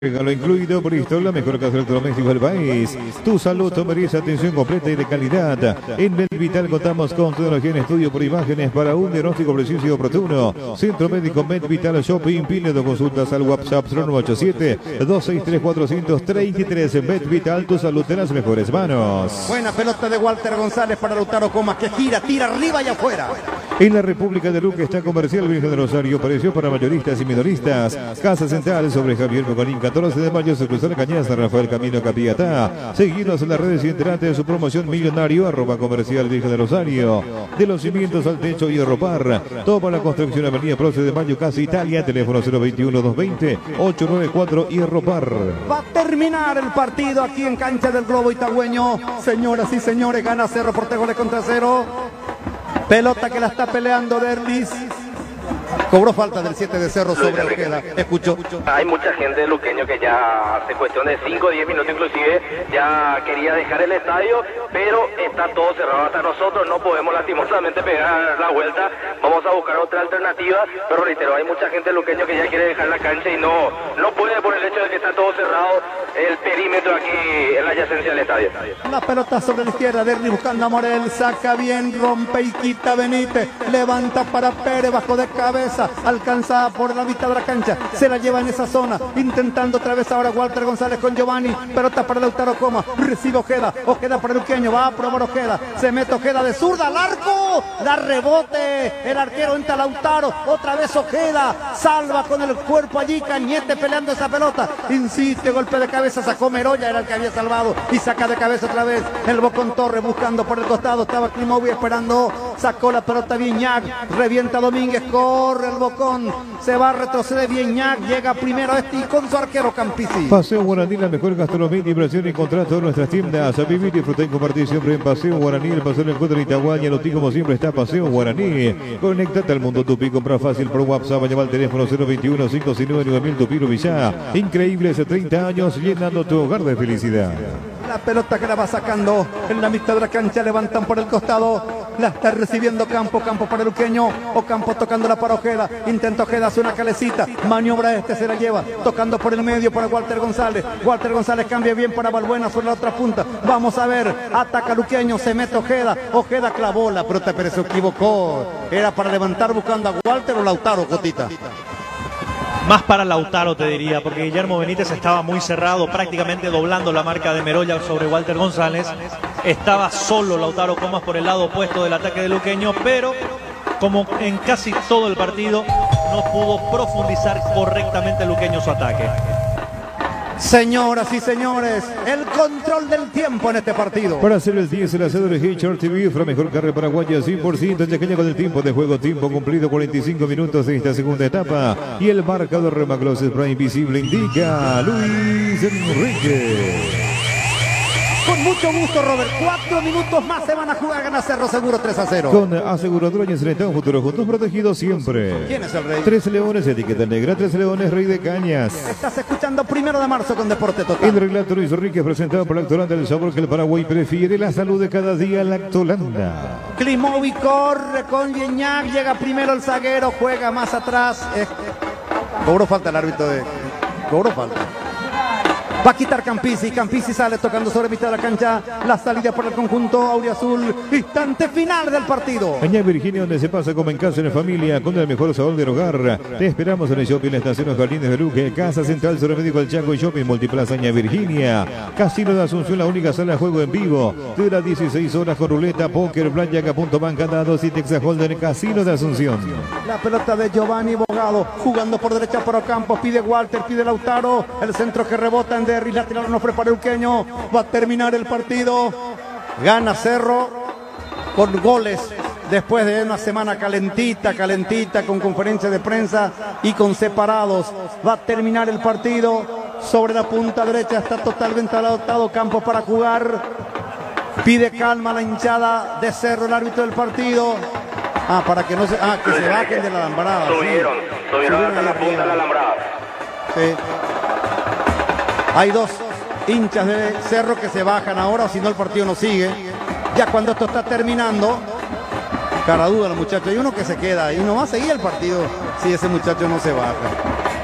Regalo incluido Bristol, la mejor casa electrodoméstico del país. Tu salud merece atención completa y de calidad. En MedVital contamos con tecnología en estudio por imágenes para un diagnóstico preciso y oportuno. Centro Médico MedVital Shopping. Pide de consultas al WhatsApp 0987-263-433. MedVital, tu salud en las mejores manos. Buena pelota de Walter González para Lautaro Comas, que gira, tira arriba y afuera. En la República de Luque está Comercial Virgen de Rosario. Precio para mayoristas y minoristas. Casa Central sobre Javier Mocolín, 14 de mayo, sucursal Cañaza, Rafael Camino Capiatá. Seguinos en las redes y enterate de su promoción millonario, @Comercial Virgen de Rosario. De los cimientos al techo y Ropar. Toda la construcción, Avenida Proce de Mayo, Casa Italia. Teléfono 021-220-894 y Ropar. Va a terminar el partido aquí en cancha del Globo Itagüeño. Señoras y señores, gana Cerro por 3 goles contra 0. Pelota que la está peleando Derlis. Cobró falta del 7 de Cerro sobre Ojeda. Escucho. Hay mucha gente de luqueño que ya hace cuestión de 5 o 10 minutos inclusive ya quería dejar el estadio, pero está todo cerrado. Hasta nosotros no podemos lastimosamente pegar la vuelta. Vamos a buscar otra alternativa, pero reitero, hay mucha gente de luqueño que ya quiere dejar la cancha y no puede por el hecho de que está todo cerrado el perímetro aquí en la adyacencia del estadio. La pelota sobre la izquierda, Derli buscando a Morel, saca bien, rompe y quita Benítez, levanta para Pérez, bajo de cabeza, alcanzada por la mitad de la cancha, se la lleva en esa zona, intentando otra vez ahora Walter González con Giovanni, pelota para Lautaro Comas, recibe Ojeda para Luqueño, va a probar Ojeda, se mete Ojeda de zurda al arco, da rebote, el arquero entra Lautaro, otra vez Ojeda, salva con el cuerpo allí, Cañete peleando esa pelota, insiste, golpe de cabeza, sacó Meroya, era el que había salvado, y saca de cabeza otra vez, el Bocón Torres buscando por el costado, estaba Klimovic esperando, sacó la pelota Viñac, revienta Domínguez, corre el Bocón, se va a retroceder Viñac, llega primero y con su arquero Campisi. Paseo Guaraní, la mejor gastronomía y diversión, encontrar todas nuestras tiendas, a vivir, disfrutar y compartir siempre en Paseo Guaraní. El paseo del encuentro en Itaguaña, Lotí, como siempre está Paseo Guaraní. Conéctate al mundo Tupi, compra fácil por WhatsApp, llama al teléfono 021-569-9000 Tupiro Villá. Increíbles 30 años llenando tu hogar de felicidad. La pelota que la va sacando en la mitad de la cancha, levantan por el costado, la está recibiendo Campo para Luqueño, o Campo tocándola para Ojeda, intenta Ojeda, hace una calecita, maniobra se la lleva, tocando por el medio para Walter González cambia bien para Balbuena sobre la otra punta, vamos a ver, ataca Luqueño, se mete Ojeda clavó la pelota pero se equivocó, era para levantar buscando a Walter o Lautaro, Cotita. Más para Lautaro te diría, porque Guillermo Benítez estaba muy cerrado, prácticamente doblando la marca de Meroya sobre Walter González. Estaba solo Lautaro Comas por el lado opuesto del ataque de Luqueño, pero como en casi todo el partido no pudo profundizar correctamente Luqueño su ataque. Señoras y señores, el control del tiempo en este partido. Para hacer el 10, el asado de HR TV, la mejor carne paraguaya 100%, Yaqueña con el tiempo de juego, tiempo cumplido, 45 minutos de esta segunda etapa. Y el marcador Remaglos Spray Invisible indica Luis Enrique. Con mucho gusto, Robert. 4 minutos más se van a jugar, gana Cerro Seguro 3-0. Con aseguradora y un futuro juntos protegidos siempre. ¿Quién es el rey? 3 Leones, etiqueta negra, 3 Leones, Rey de Cañas. Estás escuchando 1 de marzo con Deporte Total. El relato Luis Enrique presentado por Lactolanda, el sabor que el Paraguay prefiere, la salud de cada día, Lactolanda. Klimovic corre con Viñac, llega primero el zaguero, juega más atrás. Cobró falta el árbitro Cobró falta. Va a quitar Campisi sale tocando sobre mitad de la cancha, la salida por el conjunto auriazul, instante final del partido. Añá Virginia, donde se pasa como en casa, en familia, con el mejor sabor del hogar. Te esperamos en el shopping, la estación Los Jardines de Luque, Casa Central, Centro Médico El Chaco y Shopping Multiplaza Añá Virginia. Casino de Asunción, la única sala de juego en vivo, dura 16 horas con ruleta, póker, blackjack, punto banca, dados y Texas Holden, Casino de Asunción. La pelota de Giovanni Bogado, jugando por derecha por Ocampo, pide Walter, pide Lautaro, el centro que rebota en Derry, lateral no prepara Luqueño, va a terminar el partido, gana Cerro con goles después de una semana calentita, con conferencia de prensa y con separados, va a terminar el partido, sobre la punta derecha está totalmente adaptado Campos para jugar, pide calma a la hinchada de Cerro, el árbitro del partido. Para que no se, que se bajen de la alambrada. Subieron hasta la punta de la alambrada. Sí. Hay 2 hinchas de Cerro que se bajan ahora, o si no el partido no sigue. Ya cuando esto está terminando, cara duda los muchachos, hay uno que se queda y no va a seguir el partido si ese muchacho no se baja.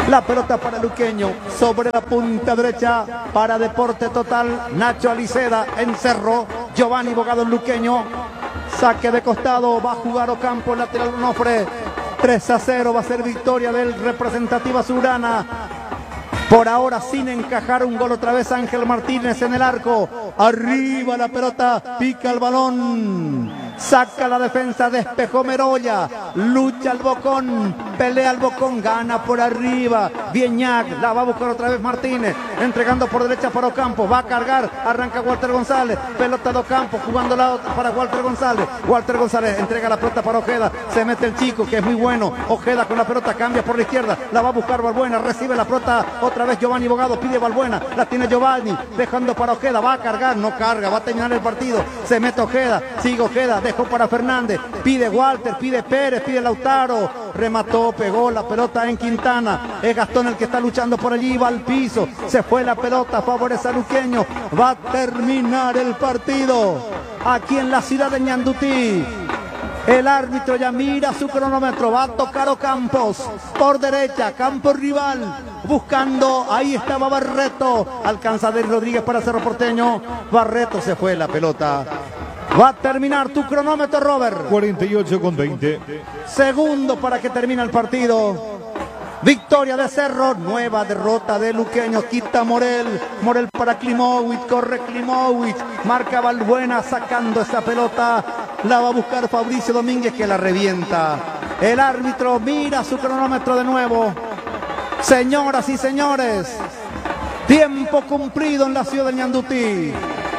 La pelota para Luqueño, sobre la punta derecha, para Deporte Total, Nacho Aliceda en Cerro, Giovanni Bogado en Luqueño, saque de costado, va a jugar Ocampo, lateral Onofre, 3-0, va a ser victoria del Representativa Surana. Por ahora sin encajar un gol otra vez Ángel Martínez en el arco, arriba la pelota, pica el balón. Saca la defensa, despejó Merolla, lucha el Bocón, pelea el Bocón, gana por arriba, Vieñac, la va a buscar otra vez Martínez, entregando por derecha para Ocampo, va a cargar, arranca Walter González, pelota de Ocampo, jugándola para Walter González entrega la pelota para Ojeda, se mete el chico que es muy bueno, Ojeda con la pelota, cambia por la izquierda, la va a buscar Balbuena, recibe la pelota otra vez Giovanni Bogado, pide Balbuena, la tiene Giovanni, dejando para Ojeda, va a cargar, no carga, va a terminar el partido, se mete Ojeda, sigue Ojeda, dejó para Fernández, pide Walter, pide Pérez, pide Lautaro, remató, pegó la pelota en Quintana, es Gastón el que está luchando por allí, va al piso, se fue la pelota, favorece a Luqueño, va a terminar el partido aquí en la ciudad de Ñandutí. El árbitro ya mira su cronómetro, va a tocar Ocampos por derecha, campo rival, buscando, ahí estaba Barreto, alcanza Derry Rodríguez para Cerro Porteño, Barreto, se fue la pelota. Va a terminar tu cronómetro, Robert. 48:20. Segundo para que termine el partido. Victoria de Cerro, nueva derrota de Luqueño, quita Morel para Klimowicz, corre Klimowicz, marca Balbuena sacando esa pelota, la va a buscar Fabricio Domínguez que la revienta. El árbitro mira su cronómetro de nuevo. Señoras y señores, tiempo cumplido en la ciudad de Ñandutí.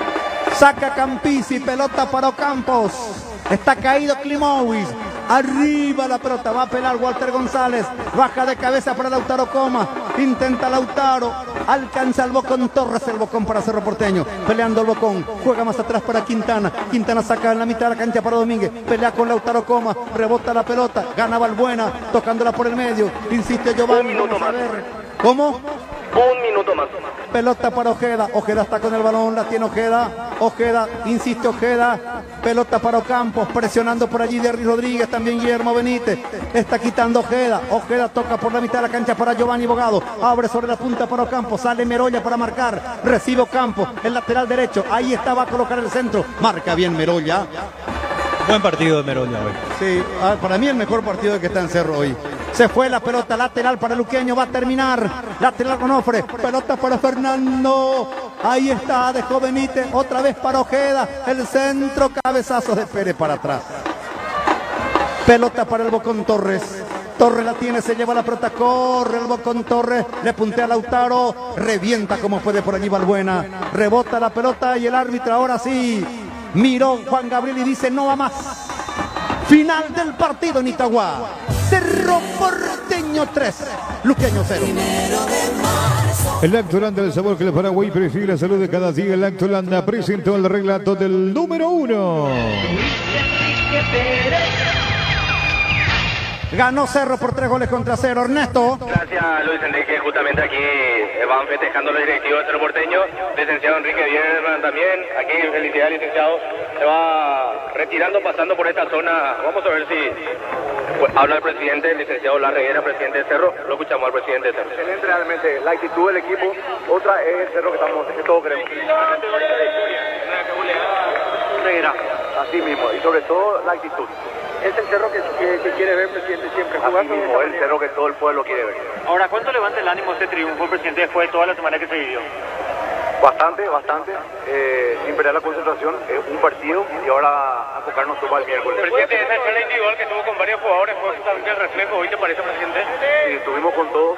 Saca Campisi, pelota para Ocampos. Está caído Klimowicz. Arriba la pelota, va a pelar Walter González. Baja de cabeza para Lautaro Coma. Intenta Lautaro. Alcanza el Bocón Torres, el Bocón para Cerro Porteño. Peleando el Bocón. Juega más atrás para Quintana. Quintana saca en la mitad de la cancha para Domínguez. Pelea con Lautaro Coma. Rebota la pelota. Gana Balbuena. Tocándola por el medio. Insiste Giovanni. Vamos a ver. ¿Cómo? Un minuto más. Pelota para Ojeda. Ojeda está con el balón. La tiene Ojeda. Ojeda. Insiste Ojeda. Pelota para Ocampos. Presionando por allí Derry Rodríguez. También Guillermo Benítez. Está quitando Ojeda. Ojeda toca por la mitad de la cancha para Giovanni Bogado. Abre sobre la punta para Ocampos. Sale Merolla para marcar. Recibe Ocampos. El lateral derecho. Ahí está. Va a colocar el centro. Marca bien Merolla. Buen partido de Merolla hoy. Sí, para mí el mejor partido que está en Cerro hoy. Se fue la pelota lateral para Luqueño, va a terminar. Lateral con Onofre, pelota para Fernando. Ahí está, dejó Benítez, otra vez para Ojeda. El centro, cabezazo de Pérez para atrás. Pelota para el Bocón Torres. Torres la tiene, se lleva la pelota, corre el Bocón Torres, le puntea a Lautaro, revienta como puede por allí Balbuena. Rebota la pelota y el árbitro ahora sí miró Juan Gabriel y dice no va más. Final del partido en Itagua. Cerro Porteño 3, Luqueño 0. El Lactolanda, el sabor que el Paraguay prefiere, la salud de cada día. El Lactolanda presentó el relato del número 1. Ganó Cerro por 3-0. Ernesto. Gracias, Luis Enrique. Justamente aquí van festejando los directivos del Cerro Porteño. Licenciado Enrique Bierman también. Aquí, felicidades, licenciado. Se va retirando, pasando por esta zona. Vamos a ver si habla el presidente, el licenciado Larreguera, presidente de Cerro. Lo escuchamos al presidente de Cerro. Excelente realmente la actitud del equipo. Otra es el Cerro que todos queremos. Así mismo, y sobre todo la actitud. Es el Cerro que quiere ver, presidente, siempre jugando. Así mismo, el Cerro que todo el pueblo quiere ver. Ahora, ¿cuánto levanta el ánimo este triunfo, presidente, después de toda la semana que se vivió? Bastante. Sin perder la concentración, un partido y ahora enfocarnos todo para el miércoles. Presidente, esa escala individual que tuvo con varios jugadores fue justamente el reflejo. ¿Hoy te parece, presidente? Sí, estuvimos con todos,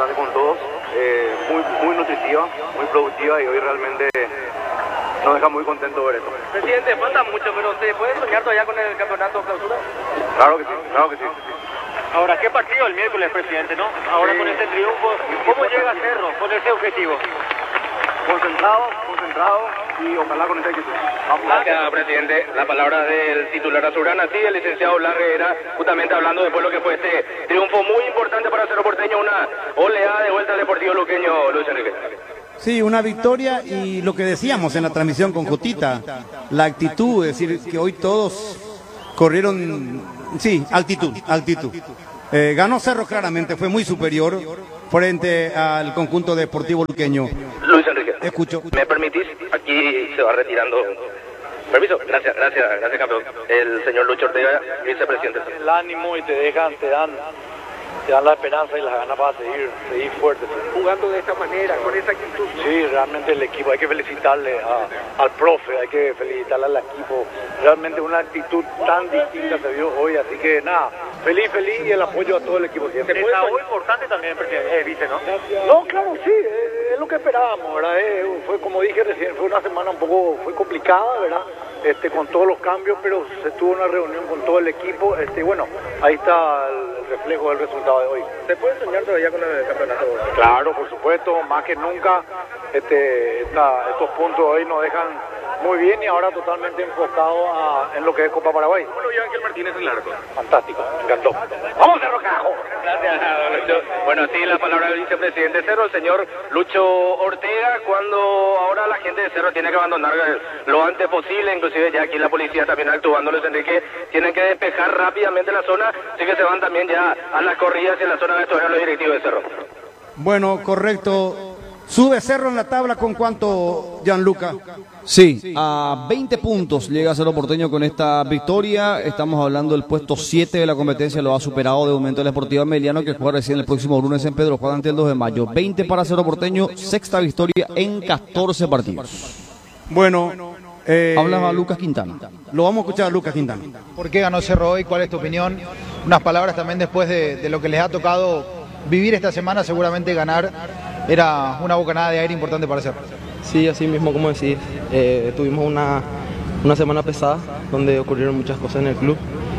muy nutritiva, muy productiva y hoy realmente nos deja muy contentos ver esto. Presidente, falta mucho, pero ¿se puede soñar todavía con el campeonato clausura? Claro que sí. Ahora, ¿qué partido el miércoles, presidente, no? Ahora con este triunfo, ¿cómo llega Cerro con ese objetivo? Concentrado y ojalá con esta actitud. Gracias, presidente. La palabra del titular azulgrana, sí, el licenciado Larreguera, justamente hablando después de lo que fue este triunfo muy importante para Cerro Porteño, una oleada de vuelta al Deportivo Luqueño, Luis Enrique. Sí, una victoria y lo que decíamos en la transmisión con Jotita, la actitud, es decir, que hoy todos corrieron, sí, altitud. Ganó Cerro claramente, fue muy superior frente al conjunto deportivo luqueño. Luis Enrique. Escucho. ¿Me permitís? Aquí se va retirando. Permiso. Gracias, campeón. El señor Lucho Ortega, vicepresidente. El ánimo y te dan la esperanza y las ganas para seguir fuerte. Jugando de esta manera, con esa actitud. Sí, realmente el equipo, hay que felicitarle al profe, hay que felicitarle al equipo. Realmente una actitud tan distinta se vio hoy, así que nada, feliz y el apoyo a todo el equipo siempre. Es algo importante también, viste, ¿no? No, claro, sí, es lo que esperábamos, ¿verdad? Fue como dije recién, fue una semana fue complicada, ¿verdad? Con todos los cambios, pero se tuvo una reunión con todo el equipo, bueno, ahí está el reflejo del resultado de hoy. ¿Se puede soñar todavía con el campeonato? Claro, por supuesto, más que nunca, estos puntos hoy nos dejan muy bien y ahora totalmente enfocado en lo que es Copa Paraguay. ¿Cómo lo vio Ángel Martínez en el arco? Fantástico, me encantó. ¡Vamos, Cerro Carajo! Gracias, don Lucho. Bueno, sí, la palabra del vicepresidente Cerro, el señor Lucho Ortega, cuando ahora la gente de Cerro tiene que abandonar lo antes posible, inclusive ya aquí la policía también actuando, Luis Enrique, tienen que despejar rápidamente la zona, así que se van también ya a las corridas en la zona de estos los directivos de Cerro. Bueno, correcto. Sube Cerro en la tabla con cuánto, Gianluca. Sí, a 20 puntos llega Cerro Porteño con esta victoria. Estamos hablando del puesto 7 de la competencia, lo ha superado de momento el Sportivo Meliano, que juega recién el próximo lunes en Pedro Juan ante el 2 de mayo. 20 para Cerro Porteño, sexta victoria en 14 partidos. Bueno, habla a Lucas Quintana. Lo vamos a escuchar a Lucas Quintana. ¿Por qué ganó Cerro hoy? ¿Cuál es tu opinión? Unas palabras también después de lo que les ha tocado vivir esta semana, seguramente ganar era una bocanada de aire importante para Cerro. Sí, así mismo como decís, tuvimos una semana pesada donde ocurrieron muchas cosas en el club.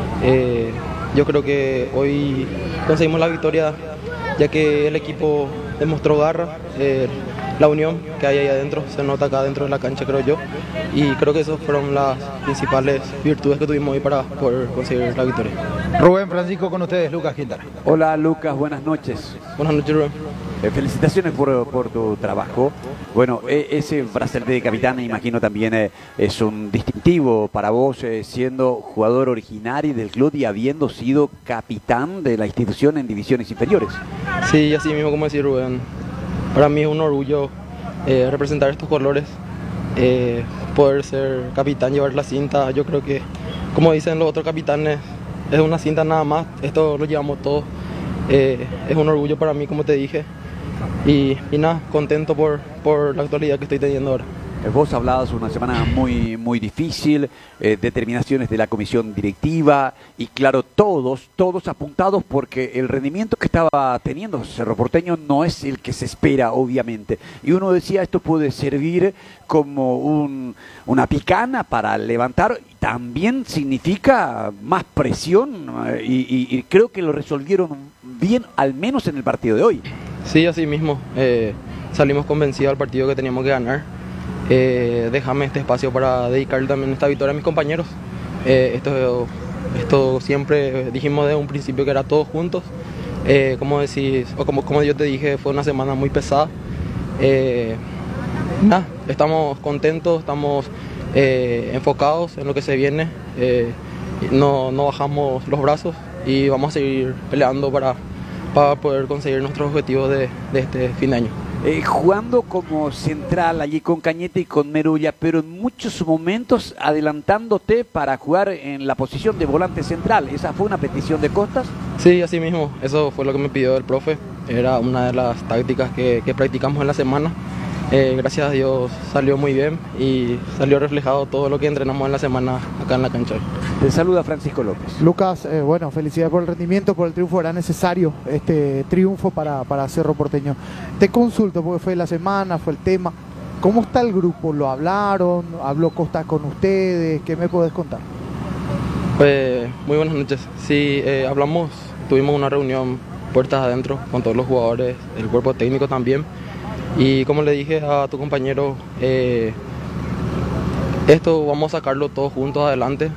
Yo creo que hoy conseguimos la victoria ya que el equipo demostró garra, la unión que hay ahí adentro, se nota acá dentro de la cancha, creo yo, y creo que esas fueron las principales virtudes que tuvimos hoy para poder conseguir la victoria. Rubén, Francisco, con ustedes, Lucas Quintana. Hola Lucas, buenas noches. Buenas noches, Rubén. Felicitaciones por tu trabajo. Bueno, ese brazalete de capitán, imagino también es un distintivo para vos, siendo jugador originario del club y habiendo sido capitán de la institución en divisiones inferiores. Sí, así mismo como decía Rubén. Para mí es un orgullo representar estos colores, poder ser capitán, llevar la cinta. Yo creo que, como dicen los otros capitanes, es una cinta nada más, esto lo llevamos todos. Es un orgullo para mí, como te dije. Y nada, contento por la actualidad que estoy teniendo ahora. Vos hablabas una semana muy difícil, determinaciones de la comisión directiva y claro, todos apuntados porque el rendimiento que estaba teniendo Cerro Porteño no es el que se espera, obviamente. Y uno decía, esto puede servir como una picana para levantar, también significa más presión y creo que lo resolvieron bien, al menos en el partido de hoy. Sí, así mismo. Salimos convencidos al partido que teníamos que ganar. Déjame este espacio para dedicar también esta victoria a mis compañeros. Esto siempre dijimos desde un principio que era todos juntos. Como decís, o como yo te dije, fue una semana muy pesada. Estamos contentos, estamos enfocados en lo que se viene. No bajamos los brazos y vamos a seguir peleando para poder conseguir nuestros objetivos de este fin de año. Jugando como central allí con Cañete y con Merulla, pero en muchos momentos adelantándote para jugar en la posición de volante central. ¿Esa fue una petición de Costas? Sí, así mismo. Eso fue lo que me pidió el profe. Era una de las tácticas que practicamos en la semana. Gracias a Dios salió muy bien y salió reflejado todo lo que entrenamos en la semana acá en la cancha. Te saluda Francisco López. Lucas, bueno, felicidades por el rendimiento, por el triunfo. Era necesario este triunfo para Cerro Porteño. Te consulto, porque fue la semana, fue el tema. ¿Cómo está el grupo? ¿Lo hablaron? ¿Habló Costa con ustedes? ¿Qué me podés contar? Muy buenas noches. Sí, hablamos, tuvimos una reunión puertas adentro con todos los jugadores, el cuerpo técnico también. Y como le dije a tu compañero, esto vamos a sacarlo todos juntos adelante.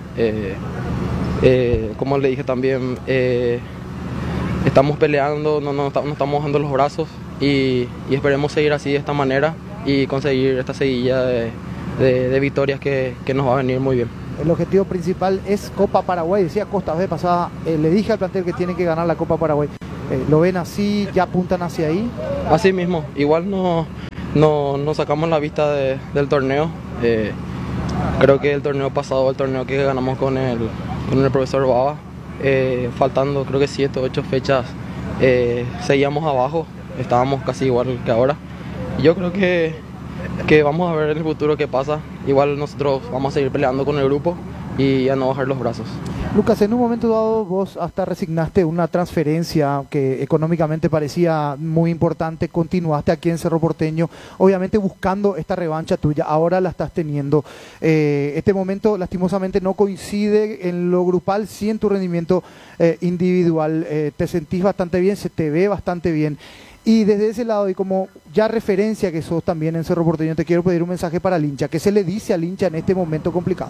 Como le dije también, estamos peleando, no estamos bajando los brazos y esperemos seguir así de esta manera y conseguir esta seguilla de victorias que nos va a venir muy bien. El objetivo principal es Copa Paraguay. Decía Costa, vez pasada, le dije al plantel que tienen que ganar la Copa Paraguay. ¿Lo ven así? ¿Ya apuntan hacia ahí? Así mismo, igual no sacamos la vista del torneo. Creo que el torneo pasado, el torneo que ganamos con el profesor Baba, faltando creo que 7 o 8 fechas, seguíamos abajo, estábamos casi igual que ahora. Yo creo que vamos a ver en el futuro qué pasa. Igual nosotros vamos a seguir peleando con el grupo y a no bajar los brazos. Lucas, en un momento dado vos hasta resignaste una transferencia que económicamente parecía muy importante, continuaste aquí en Cerro Porteño, obviamente buscando esta revancha tuya, ahora la estás teniendo. Este momento lastimosamente no coincide en lo grupal, sí en tu rendimiento individual. Te sentís bastante bien, se te ve bastante bien. Y desde ese lado, y como ya referencia que sos también en Cerro Porteño, te quiero pedir un mensaje para el hincha. ¿Qué se le dice al hincha en este momento complicado?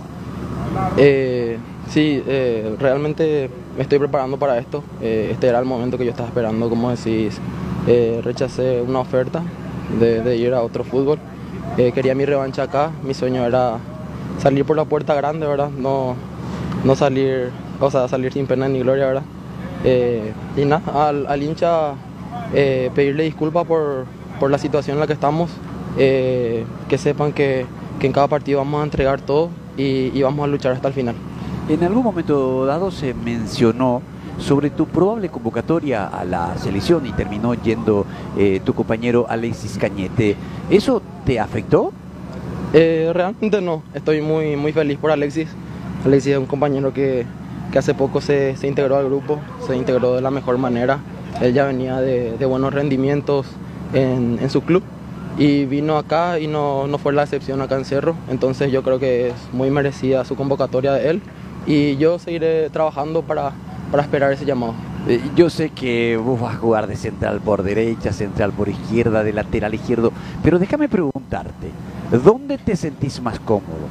Sí, realmente me estoy preparando para esto. Este era el momento que yo estaba esperando, como decís. Rechacé una oferta de ir a otro fútbol. Quería mi revancha acá. Mi sueño era salir por la puerta grande, ¿verdad? No salir, o sea, salir sin pena ni gloria, ¿verdad? Y nada, al hincha pedirle disculpas por la situación en la que estamos. Que sepan que en cada partido vamos a entregar todo y vamos a luchar hasta el final. En algún momento dado se mencionó sobre tu probable convocatoria a la selección y terminó yendo tu compañero Alexis Cañete. ¿Eso te afectó? Realmente no, estoy muy feliz por Alexis. Alexis es un compañero que hace poco se integró al grupo, se integró de la mejor manera. Él ya venía de buenos rendimientos en su club y vino acá y no fue la excepción acá en Cerro. Entonces yo creo que es muy merecida su convocatoria de él y yo seguiré trabajando para esperar ese llamado. Yo sé que vos vas a jugar de central por derecha, central por izquierda, de lateral izquierdo, pero déjame preguntarte, ¿dónde te sentís más cómodo?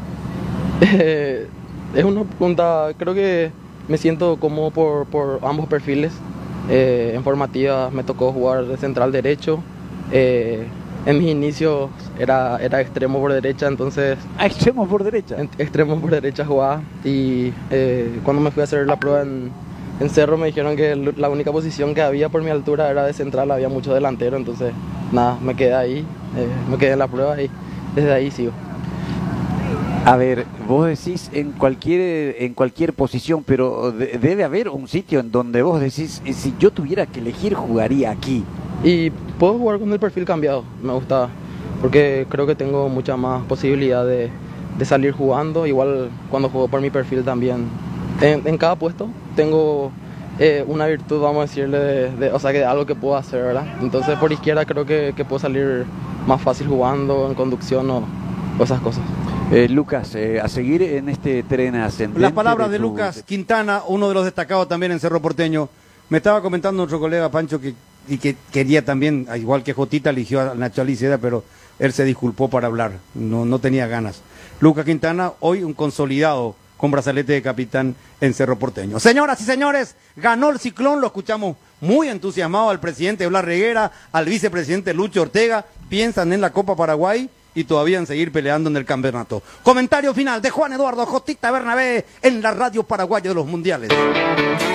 Es una pregunta, creo que me siento cómodo por ambos perfiles. En formativa me tocó jugar de central derecho. En mis inicios era extremo por derecha, entonces... ¿Extremo por derecha? Extremo por derecha jugaba y cuando me fui a hacer la prueba en Cerro me dijeron que la única posición que había por mi altura era de central, había mucho delantero, entonces nada, me quedé ahí, me quedé en la prueba y desde ahí sigo. A ver, vos decís en cualquier posición, pero debe haber un sitio en donde vos decís, si yo tuviera que elegir, jugaría aquí. Y puedo jugar con el perfil cambiado, me gusta, porque creo que tengo mucha más posibilidad de salir jugando, igual cuando juego por mi perfil también. En cada puesto tengo una virtud, vamos a decirle, o sea, que de algo que puedo hacer, ¿verdad? Entonces por izquierda creo que puedo salir más fácil jugando, en conducción o esas cosas. Lucas, a seguir en este tren ascendente. Las palabras de Lucas Quintana, uno de los destacados también en Cerro Porteño. Me estaba comentando nuestro colega Pancho que quería también, igual que Jotita, eligió a Nacho Aliceda, pero él se disculpó para hablar, no tenía ganas. Lucas Quintana, hoy un consolidado con brazalete de capitán en Cerro Porteño. Señoras y señores, ganó el Ciclón, lo escuchamos muy entusiasmado al presidente Blas Reguera, al vicepresidente Lucho Ortega, piensan en la Copa Paraguay y todavía en seguir peleando en el campeonato. Comentario final de Juan Eduardo Jotita Bernabé en la radio paraguaya de los mundiales.